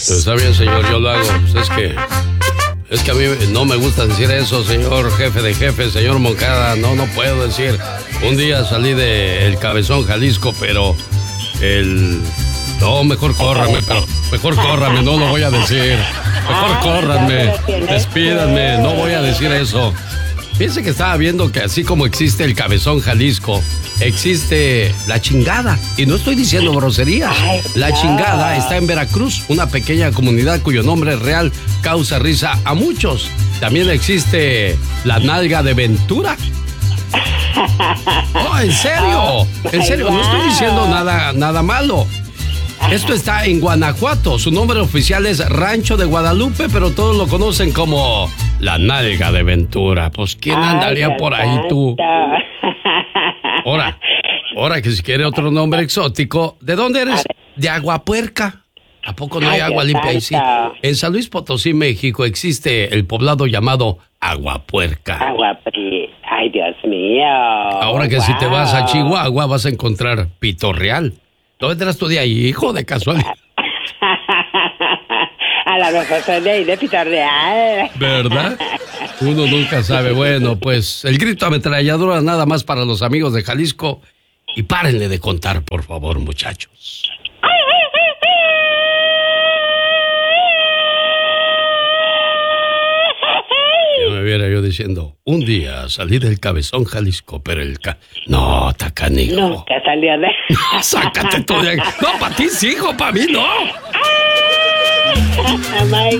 Está bien, señor, yo lo hago. Pues es que a mí no me gusta decir eso, señor jefe de jefes, señor Moncada. No puedo decir. Un día salí del Cabezón, Jalisco, pero no, mejor córrame, no lo voy a decir. Mejor córranme, despídanme, no voy a decir eso. Fíjense que estaba viendo que así como existe el Cabezón, Jalisco, existe La Chingada. Y no estoy diciendo groserías. La Chingada está en Veracruz, una pequeña comunidad cuyo nombre real causa risa a muchos. También existe La Nalga de Ventura. Oh, en serio, no estoy diciendo nada malo. Esto está en Guanajuato. Su nombre oficial es Rancho de Guadalupe, pero todos lo conocen como La Nalga de Ventura. Pues, ¿quién andaría por ahí, tú? Ahora que si quiere otro nombre exótico, ¿de dónde eres? De Aguapuerca. ¿A poco no hay agua limpia ahí? Sí. En San Luis Potosí, México, existe el poblado llamado Aguapuerca. Ay, Dios mío. Ahora que si te vas a Chihuahua, vas a encontrar Pito Real. ¿Dónde vendrás tú de ahí, hijo, de casualidad? A la mejor soy de ahí, de Pito Real. ¿Verdad? Uno nunca sabe. Bueno, pues el grito ametralladora nada más para los amigos de Jalisco. Y párenle de contar, por favor, muchachos. Ya me viera yo diciendo, un día salí del Cabezón, Jalisco, pero no, tacanijo. Nunca salió de... Sácate tú de ahí. No, para ti sí, hijo, para mí no.